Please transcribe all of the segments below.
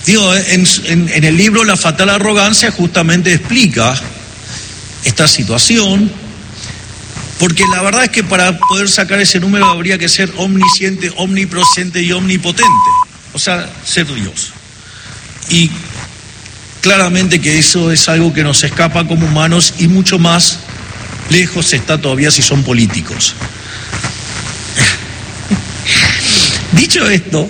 Digo, en el libro La fatal arrogancia justamente explica esta situación, porque la verdad es que para poder sacar ese número habría que ser omnisciente, omnipresente y omnipotente, o sea, ser Dios. Y claramente que eso es algo que nos escapa como humanos y mucho más lejos está todavía si son políticos. Dicho esto,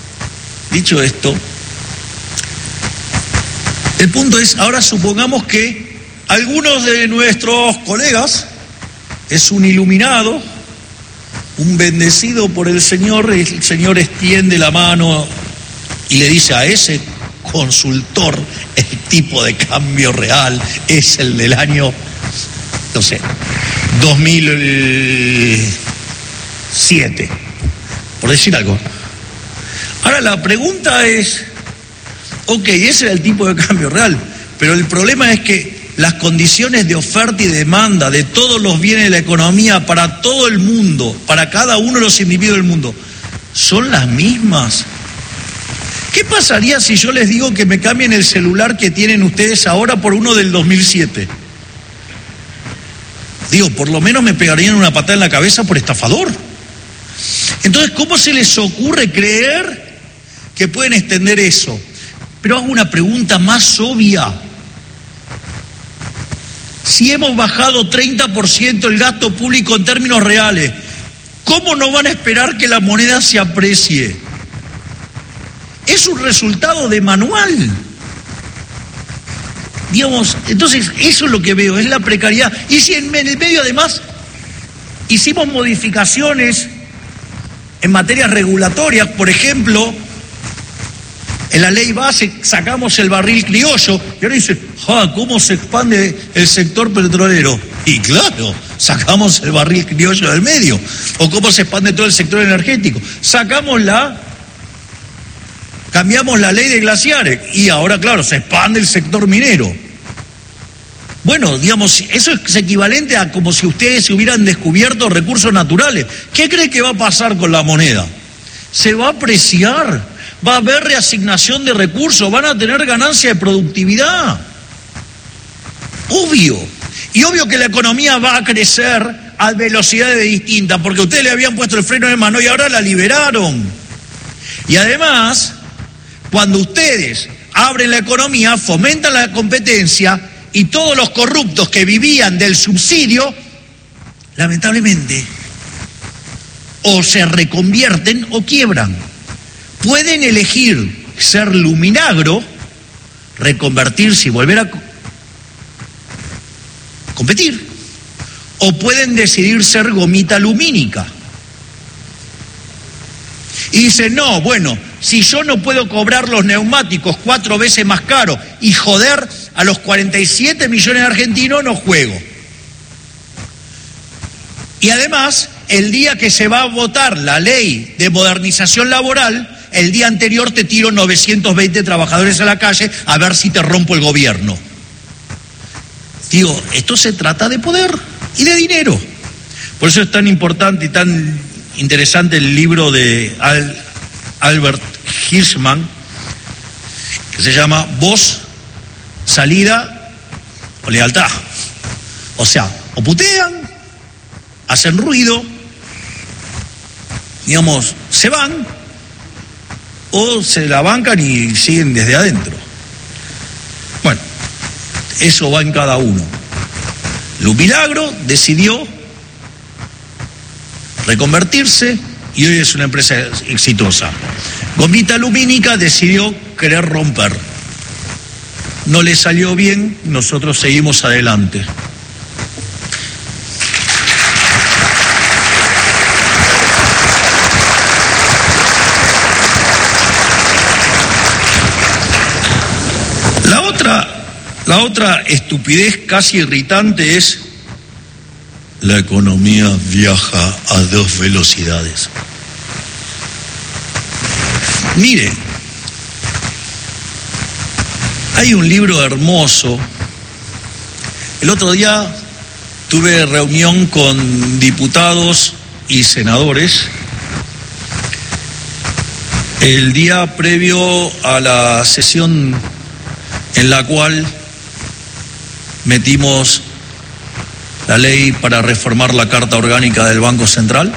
el punto es, ahora supongamos que algunos de nuestros colegas es un iluminado, un bendecido por el Señor extiende la mano y le dice a ese consultor, el tipo de cambio real es el del año, no sé, 2007, por decir algo. Ahora la pregunta es, ok, ese era el tipo de cambio real, pero el problema es que las condiciones de oferta y demanda de todos los bienes de la economía para todo el mundo, para cada uno de los individuos del mundo, ¿son las mismas? ¿Qué pasaría si yo les digo que me cambien el celular que tienen ustedes ahora por uno del 2007? Digo, por lo menos me pegarían una patada en la cabeza por estafador. Entonces, ¿cómo se les ocurre creer que pueden extender eso? Pero hago una pregunta más obvia. Si hemos bajado 30% el gasto público en términos reales, ¿cómo no van a esperar que la moneda se aprecie? Es un resultado de manual. Digamos, entonces eso es lo que veo, es la precariedad. Y si en el medio además hicimos modificaciones en materias regulatorias, por ejemplo, en la ley base sacamos el barril criollo, y ahora dice, ¿cómo se expande el sector petrolero? Y claro, sacamos el barril criollo del medio. O cómo se expande todo el sector energético. Cambiamos la ley de glaciares, y ahora, claro, se expande el sector minero. Bueno, digamos, eso es equivalente a como si ustedes hubieran descubierto recursos naturales. ¿Qué cree que va a pasar con la moneda? Se va a apreciar. Va a haber reasignación de recursos, van a tener ganancia de productividad. Obvio. Y obvio que la economía va a crecer a velocidades distintas, porque ustedes le habían puesto el freno de mano y ahora la liberaron. Y además, cuando ustedes abren la economía, fomentan la competencia y todos los corruptos que vivían del subsidio, lamentablemente, o se reconvierten o quiebran. Pueden elegir ser luminagro, reconvertirse y volver a competir, o pueden decidir ser gomita lumínica. Y dicen, no, bueno, si yo no puedo cobrar los neumáticos 4 veces más caro y joder a los 47 millones de argentinos, no juego. Y además, el día que se va a votar la ley de modernización laboral, el día anterior te tiro 920 trabajadores a la calle a ver si te rompo el gobierno. Digo, esto se trata de poder y de dinero. Por eso es tan importante y tan interesante el libro de Albert Hirschman, que se llama Voz, Salida o Lealtad. O sea, o putean, hacen ruido, digamos, se van, o se la bancan y siguen desde adentro. Bueno, eso va en cada uno. Lumilagro decidió reconvertirse y hoy es una empresa exitosa. Gomita Lumínica decidió querer romper. No le salió bien, nosotros seguimos adelante. La otra estupidez casi irritante es la economía viaja a 2 velocidades. Mire, hay un libro hermoso. El otro día tuve reunión con diputados y senadores El día previo a la sesión en la cual metimos la ley para reformar la Carta Orgánica del Banco Central,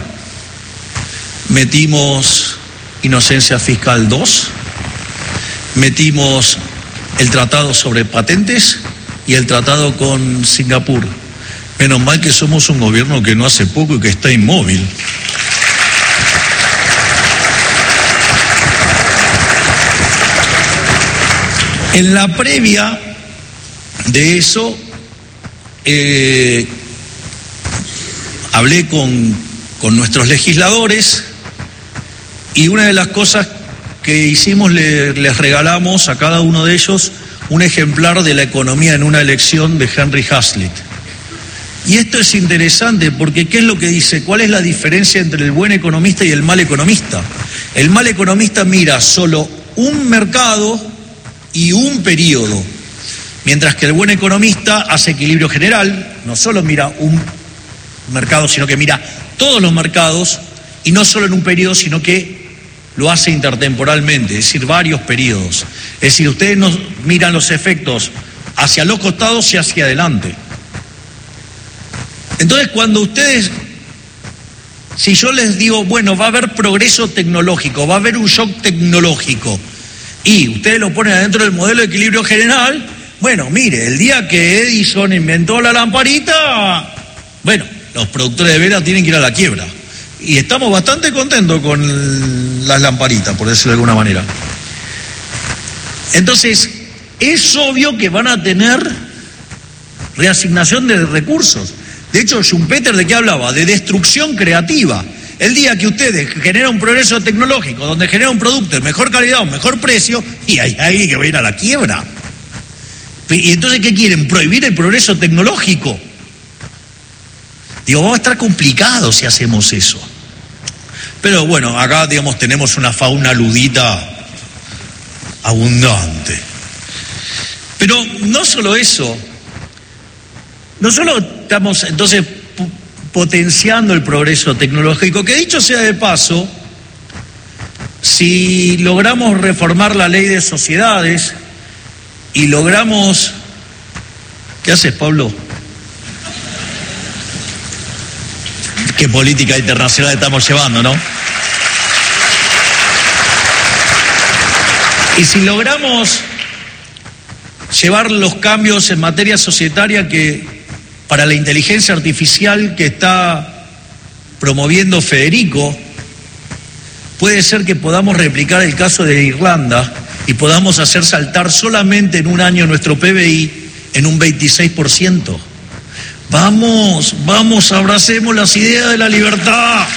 metimos inocencia fiscal 2, metimos el tratado sobre patentes y el tratado con Singapur. Menos mal que somos un gobierno que no hace poco y que está inmóvil. En la previa de eso, hablé con nuestros legisladores y una de las cosas que hicimos, les regalamos a cada uno de ellos un ejemplar de La economía en una elección de Henry Hazlitt. Y esto es interesante porque ¿qué es lo que dice? ¿Cuál es la diferencia entre el buen economista y el mal economista? El mal economista mira solo un mercado y un periodo, mientras que el buen economista hace equilibrio general, no solo mira un mercado, sino que mira todos los mercados, y no solo en un periodo, sino que lo hace intertemporalmente, es decir, varios periodos. Es decir, ustedes no miran los efectos hacia los costados y hacia adelante. Entonces, cuando ustedes, si yo les digo, bueno, va a haber progreso tecnológico, va a haber un shock tecnológico, y ustedes lo ponen adentro del modelo de equilibrio general, bueno, mire, el día que Edison inventó la lamparita, bueno, los productores de velas tienen que ir a la quiebra. Y estamos bastante contentos con las lamparitas, por decirlo de alguna manera. Entonces, es obvio que van a tener reasignación de recursos. De hecho, Schumpeter, ¿de qué hablaba? De destrucción creativa. El día que ustedes generan un progreso tecnológico, donde generan un producto de mejor calidad o mejor precio, y hay alguien que va a ir a la quiebra. Y entonces, ¿qué quieren? Prohibir el progreso tecnológico. Digo, va a estar complicado si hacemos eso. Pero bueno, acá, digamos, tenemos una fauna ludita abundante. Pero no solo eso, no solo estamos entonces potenciando el progreso tecnológico, que dicho sea de paso, si logramos reformar la ley de sociedades y logramos... ¿Qué haces, Pablo? ¿Qué política internacional estamos llevando, no? Y si logramos llevar los cambios en materia societaria que para la inteligencia artificial que está promoviendo Federico, puede ser que podamos replicar el caso de Irlanda y podamos hacer saltar solamente en un año nuestro PBI en un 26%. Vamos, abracemos las ideas de la libertad.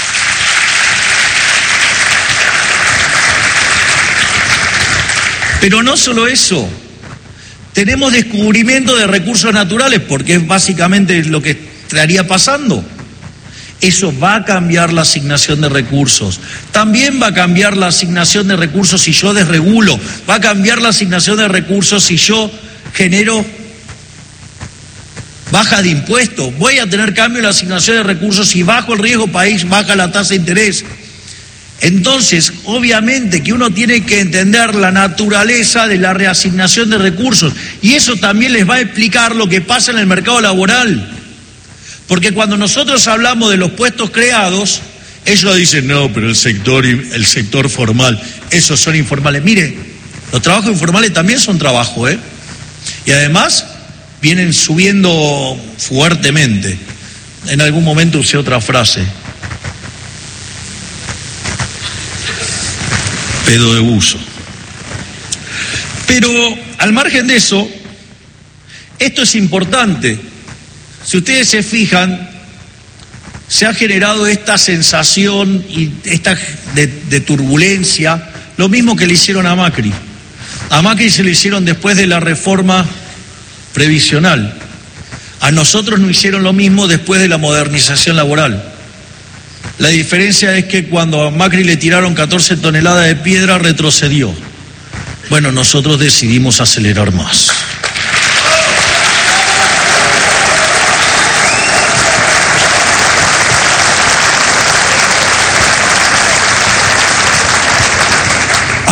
Pero no solo eso, tenemos descubrimiento de recursos naturales, porque es básicamente lo que estaría pasando. Eso va a cambiar la asignación de recursos. También va a cambiar la asignación de recursos si yo desregulo. Va a cambiar la asignación de recursos si yo genero baja de impuestos. Voy a tener cambio en la asignación de recursos si bajo el riesgo país, baja la tasa de interés. Entonces, obviamente que uno tiene que entender la naturaleza de la reasignación de recursos, y eso también les va a explicar lo que pasa en el mercado laboral. Porque cuando nosotros hablamos de los puestos creados, ellos dicen, no, pero el sector formal, esos son informales. Mire, los trabajos informales también son trabajo, ¿eh? Y además vienen subiendo fuertemente. En algún momento usé otra frase. Pedo de buzo. Pero al margen de eso, esto es importante. Si ustedes se fijan, se ha generado esta sensación y esta de turbulencia, lo mismo que le hicieron a Macri. A Macri se le hicieron después de la reforma previsional. A nosotros nos hicieron lo mismo después de la modernización laboral. La diferencia es que cuando a Macri le tiraron 14 toneladas de piedra, retrocedió. Bueno, nosotros decidimos acelerar más.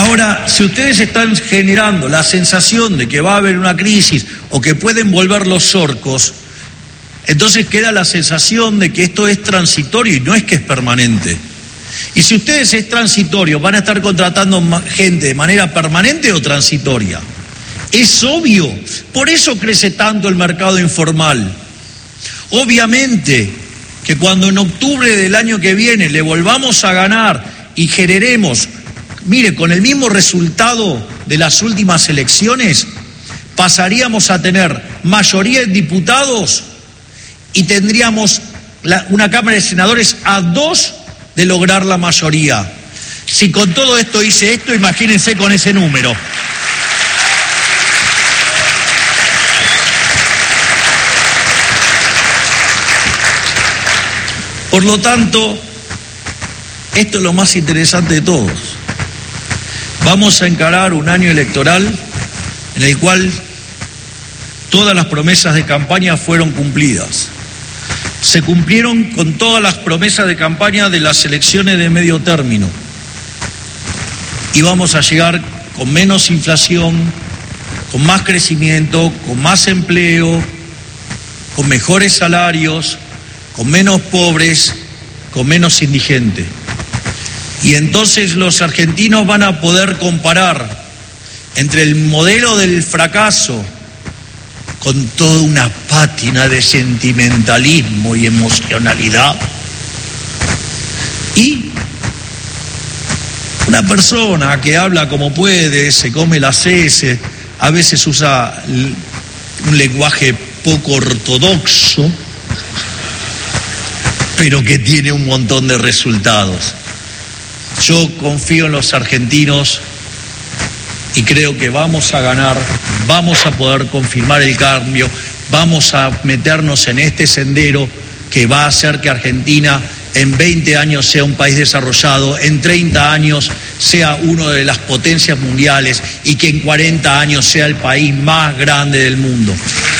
Ahora, si ustedes están generando la sensación de que va a haber una crisis o que pueden volver los orcos, entonces queda la sensación de que esto es transitorio y no es que es permanente. Y si ustedes es transitorio, ¿van a estar contratando gente de manera permanente o transitoria? Es obvio, por eso crece tanto el mercado informal. Obviamente que cuando en octubre del año que viene le volvamos a ganar y generemos, mire, con el mismo resultado de las últimas elecciones, pasaríamos a tener mayoría en diputados y tendríamos una Cámara de Senadores a 2 de lograr la mayoría. Si con todo esto hice esto, imagínense con ese número. Por lo tanto, esto es lo más interesante de todos. Vamos a encarar un año electoral en el cual todas las promesas de campaña fueron cumplidas. Se cumplieron con todas las promesas de campaña de las elecciones de medio término. Y vamos a llegar con menos inflación, con más crecimiento, con más empleo, con mejores salarios, con menos pobres, con menos indigentes. Y entonces los argentinos van a poder comparar entre el modelo del fracaso, con toda una pátina de sentimentalismo y emocionalidad, y una persona que habla como puede, se come las heces, a veces usa un lenguaje poco ortodoxo, pero que tiene un montón de resultados. Yo confío en los argentinos y creo que vamos a ganar, vamos a poder confirmar el cambio, vamos a meternos en este sendero que va a hacer que Argentina en 20 años sea un país desarrollado, en 30 años sea una de las potencias mundiales y que en 40 años sea el país más grande del mundo.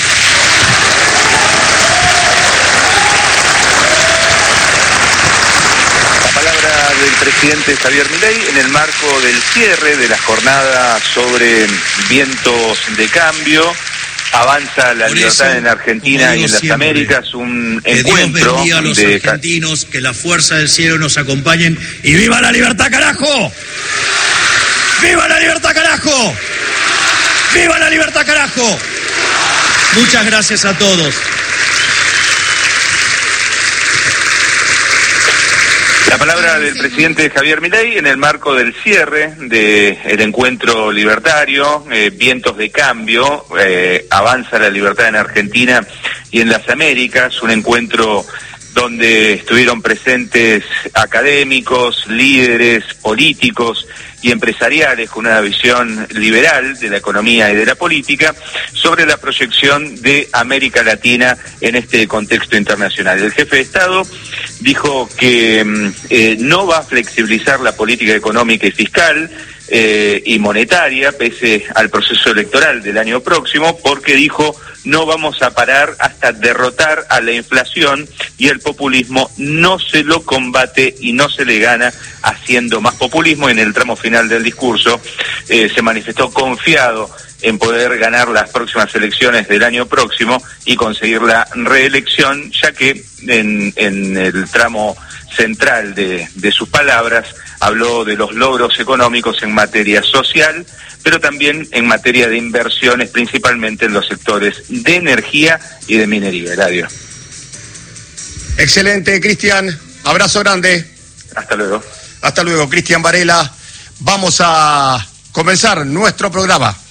Del presidente Javier Milei en el marco del cierre de la jornada sobre vientos de cambio. Avanza la libertad en Argentina y en las Américas, un encuentro. Dios bendiga a los argentinos, que la fuerza del cielo nos acompañen y ¡viva la libertad, carajo! ¡Viva la libertad, carajo! ¡Viva la libertad, carajo! Muchas gracias a todos. La palabra del presidente Javier Milei en el marco del cierre del encuentro libertario, vientos de cambio, avanza la libertad en Argentina y en las Américas, un encuentro donde estuvieron presentes académicos, líderes, políticos y empresariales con una visión liberal de la economía y de la política sobre la proyección de América Latina en este contexto internacional. El jefe de Estado dijo que no va a flexibilizar la política económica y fiscal y monetaria pese al proceso electoral del año próximo, porque dijo no vamos a parar hasta derrotar a la inflación, y el populismo no se lo combate y no se le gana haciendo más populismo. En el tramo final del discurso se manifestó confiado en poder ganar las próximas elecciones del año próximo y conseguir la reelección, ya que en el tramo central de sus palabras habló de los logros económicos en materia social, pero también en materia de inversiones, principalmente en los sectores de energía y de minería. Eladio. Excelente, Cristian. Abrazo grande. Hasta luego. Hasta luego, Cristian Varela. Vamos a comenzar nuestro programa.